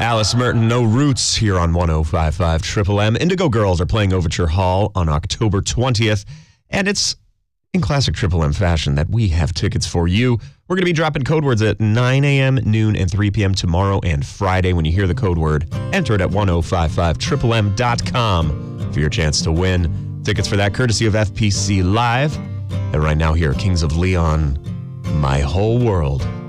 Alice Merton, No Roots, here on 105.5 Triple M. Indigo Girls are playing Overture Hall on October 20th, and it's in classic Triple M fashion that we have tickets for you. We're going to be dropping code words at 9 a.m., noon, and 3 p.m. tomorrow and Friday. When you hear the code word, enter it at 1055triplem.com for your chance to win. Tickets for that courtesy of FPC Live. And right now here, Kings of Leon, My Whole World.